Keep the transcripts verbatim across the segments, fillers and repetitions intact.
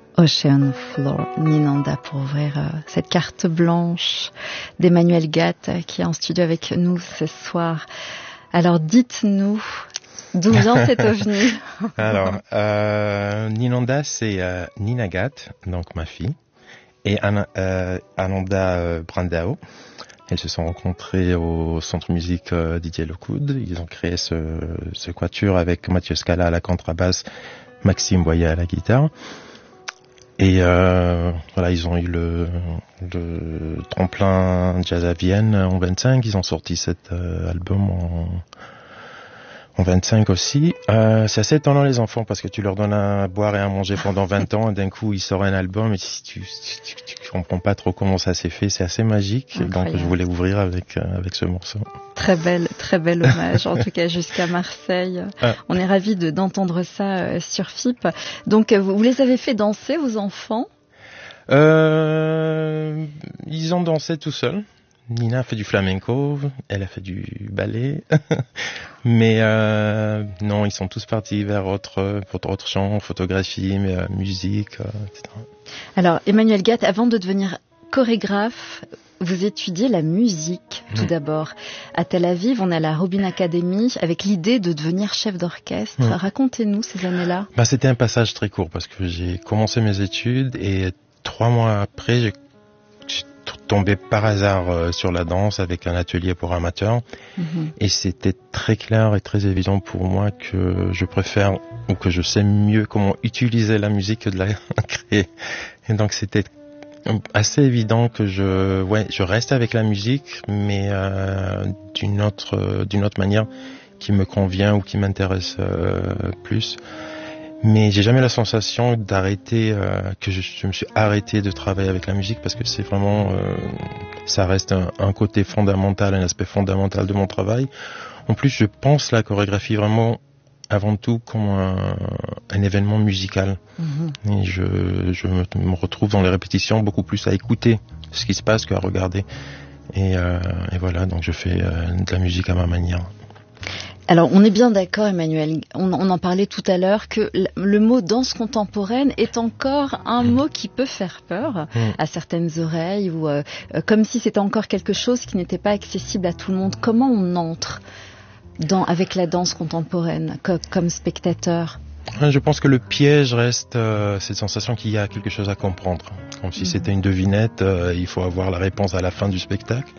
Ocean Floor, Ninanda, pour ouvrir euh, cette carte blanche d'Emmanuel Gatt euh, qui est en studio avec nous ce soir. Alors dites-nous, d'où vient cet ovni? Alors, euh, Ninanda, c'est euh, Nina Gatt, donc ma fille, et An- euh, Ananda euh, Brandao. Elles se sont rencontrées au centre musique euh, Didier Lecoud. Ils ont créé ce, ce quatuor avec Mathieu Scala à la contrebasse, Maxime Boyer à la guitare. Et euh, voilà, ils ont eu le, le tremplin Jazz à Vienne en vingt-cinq. Ils ont sorti cet euh, album en, en vingt-cinq aussi. Euh, c'est assez étonnant les enfants parce que tu leur donnes à boire et à manger pendant vingt ans et d'un coup ils sortent un album et tu, tu, tu, tu comprends pas trop comment ça s'est fait. C'est assez magique. Incroyable. Donc je voulais ouvrir avec euh, avec ce morceau. Très belle, très bel hommage, en tout cas jusqu'à Marseille. Ah. On est ravis de, d'entendre ça euh, sur F I P. Donc, vous, vous les avez fait danser, vos enfants? euh, Ils ont dansé tout seuls. Nina a fait du flamenco, elle a fait du ballet. Mais euh, non, ils sont tous partis vers autre, autre champ, photographie, euh, musique, euh, et cetera. Alors, Emmanuel Gatt, avant de devenir chorégraphe, vous étudiez la musique, tout mmh. d'abord. À Tel Aviv, on a la Robin Academy avec l'idée de devenir chef d'orchestre. Mmh. Racontez-nous ces années-là. Bah, c'était un passage très court parce que j'ai commencé mes études et trois mois après, j'ai, j'ai tombé par hasard euh, sur la danse avec un atelier pour amateurs. Mmh. Et c'était très clair et très évident pour moi que je préfère ou que je sais mieux comment utiliser la musique que de la créer. Et donc c'était assez évident que je, ouais, je reste avec la musique, mais euh, d'une autre, d'une autre manière qui me convient ou qui m'intéresse euh, plus. Mais j'ai jamais la sensation d'arrêter, euh, que je, je me suis arrêté de travailler avec la musique parce que c'est vraiment, euh, ça reste un, un côté fondamental, un aspect fondamental de mon travail. En plus, je pense la chorégraphie vraiment avant tout comme un, un événement musical. Mmh. Et je, je me, me retrouve dans les répétitions beaucoup plus à écouter ce qui se passe qu'à regarder. Et, euh, et voilà, donc je fais euh, de la musique à ma manière. Alors, on est bien d'accord, Emmanuel, on, on en parlait tout à l'heure, que le mot danse contemporaine est encore un mmh. mot qui peut faire peur mmh. à certaines oreilles, ou euh, comme si c'était encore quelque chose qui n'était pas accessible à tout le monde. Comment on entre dans, avec la danse contemporaine, comme, comme spectateur? Je pense que le piège reste euh, cette sensation qu'il y a quelque chose à comprendre. Comme si mmh. c'était une devinette, euh, il faut avoir la réponse à la fin du spectacle.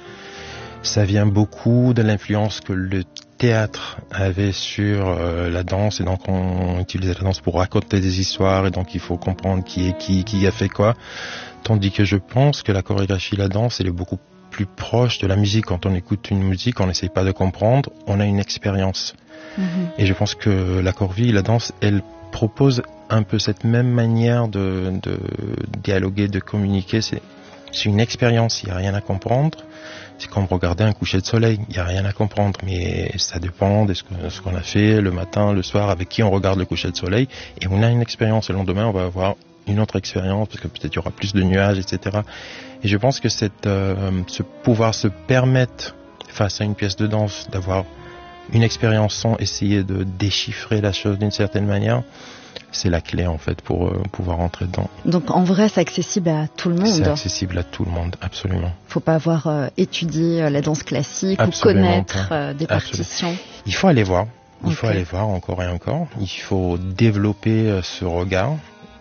Ça vient beaucoup de l'influence que le théâtre avait sur euh, la danse, et donc on utilisait la danse pour raconter des histoires, et donc il faut comprendre qui est qui, qui a fait quoi. Tandis que je pense que la chorégraphie, la danse, elle est beaucoup plus proche de la musique. Quand on écoute une musique, on n'essaye pas de comprendre, on a une expérience. Mmh. Et je pense que la chorvie, la danse, elle propose un peu cette même manière de, de dialoguer, de communiquer. C'est, c'est une expérience, il n'y a rien à comprendre. C'est comme regarder un coucher de soleil, il n'y a rien à comprendre, mais ça dépend de ce, que, ce qu'on a fait le matin, le soir, avec qui on regarde le coucher de soleil, et on a une expérience. Le lendemain, on va avoir une autre expérience, parce que peut-être il y aura plus de nuages, et cetera. Et je pense que cette, euh, ce pouvoir se permettre, face à une pièce de danse, d'avoir une expérience sans essayer de déchiffrer la chose d'une certaine manière, c'est la clé en fait pour euh, pouvoir entrer dedans. Donc en vrai, c'est accessible à tout le monde. C'est accessible à tout le monde, absolument. Faut pas avoir euh, étudié euh, la danse classique absolument ou connaître euh, des partitions. Absolument. Il faut aller voir. Il okay. faut aller voir encore et encore. Il faut développer euh, ce regard.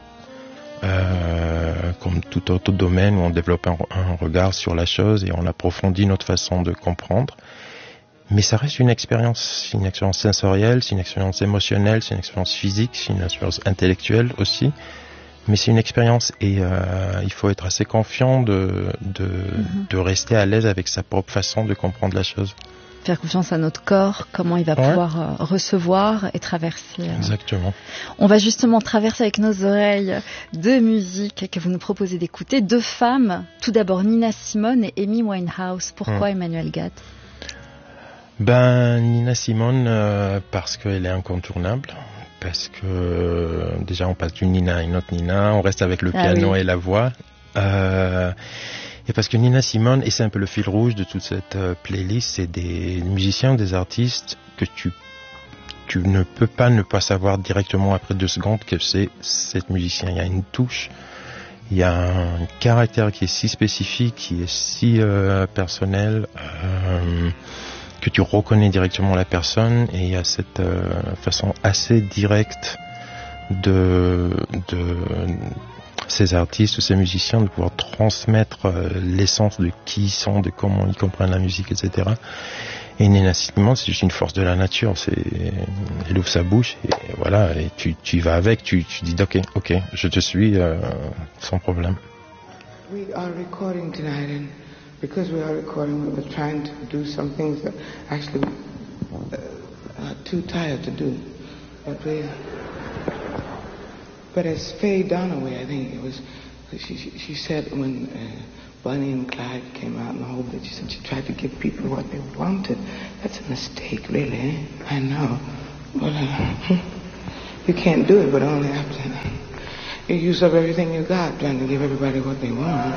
Euh, comme tout autre domaine où on développe un, un regard sur la chose et on approfondit notre façon de comprendre. Mais ça reste une expérience, une expérience sensorielle, c'est une expérience émotionnelle, c'est une expérience physique, c'est une expérience intellectuelle aussi. Mais c'est une expérience et euh, il faut être assez confiant de, de, mm-hmm. de rester à l'aise avec sa propre façon de comprendre la chose. Faire confiance à notre corps, comment il va ouais. pouvoir euh, recevoir et traverser. Euh. Exactement. On va justement traverser avec nos oreilles deux musiques que vous nous proposez d'écouter. Deux femmes, tout d'abord Nina Simone et Amy Winehouse. Pourquoi mm. Emmanuel Gatt? Ben, Nina Simone, euh, parce qu'elle est incontournable, parce que euh, déjà on passe d'une Nina à une autre Nina, on reste avec le ah piano oui. et la voix, euh, et parce que Nina Simone, et c'est un peu le fil rouge de toute cette euh, playlist, c'est des musiciens, des artistes que tu tu ne peux pas ne pas savoir directement après deux secondes que c'est cet musicien. Il y a une touche, il y a un caractère qui est si spécifique, qui est si euh, personnel, euh, que tu reconnais directement la personne, et il y a cette euh, façon assez directe de, de ces artistes, ces musiciens, de pouvoir transmettre euh, l'essence de qui ils sont, de comment ils comprennent la musique, et cetera. Et nénacitement, c'est juste une force de la nature. C'est, elle ouvre sa bouche et voilà, et tu, tu y vas avec, tu, tu dis ok, ok, je te suis euh, sans problème. We are recording tonight, and because we are recording, we're trying to do some things that actually uh, are too tired to do. But we, but as Faye Dunaway, I think it was, she she, she said when. Uh, Bonnie and Clyde came out in the whole bit. She said she tried to give people what they wanted. That's a mistake, really. Eh? I know. Well, uh, you can't do it, but only after you use up everything you got trying to give everybody what they want.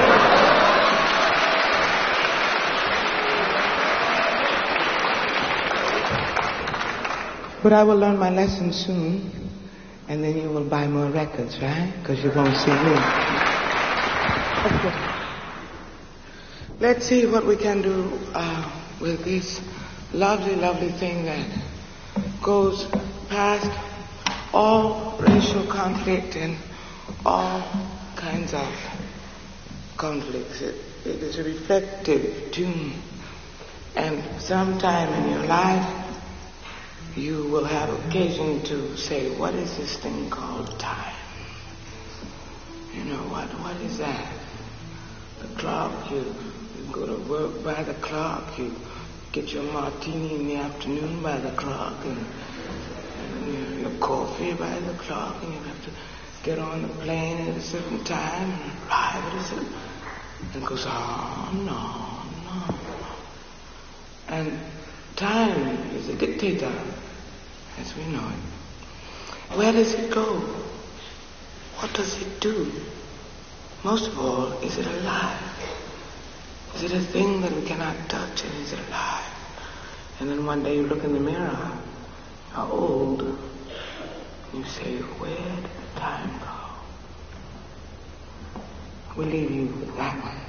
But I will learn my lesson soon, and then you will buy more records, right? Because you won't see me. Okay. Let's see what we can do uh, with this lovely, lovely thing that goes past all racial conflict and all kinds of conflicts. It, it is a reflective tune. And sometime in your life, you will have occasion to say, what is this thing called time? You know, what? what is that? The clock, you... go to work by the clock, you get your martini in the afternoon by the clock, and, and your, your coffee by the clock, and you have to get on the plane at a certain time and arrive at a certain, and it goes on, on, on. And time is a dictator, as we know it. Where does it go? What does it do? Most of all, is it alive? Is it a thing that we cannot touch, and is it alive? And then one day you look in the mirror, you're old, and you say, where did the time go? We'll leave you with that one.